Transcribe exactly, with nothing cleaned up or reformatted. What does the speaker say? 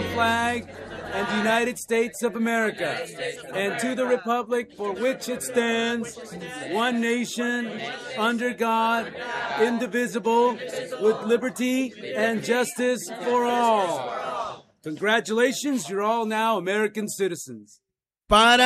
flag and the United States of America, and to the republic for which it stands, one nation, under God, indivisible, with liberty and justice for all. Congratulations, you're all now American citizens. Para